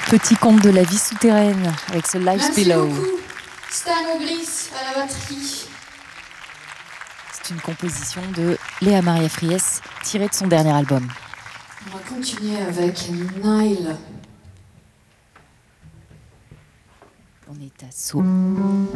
Petit conte de la vie souterraine avec ce Life's Below. Merci beaucoup, Stan Ogris à la batterie. C'est une composition de Léa Maria Fries tirée de son dernier album. On va continuer avec Nile. On est à Sceaux.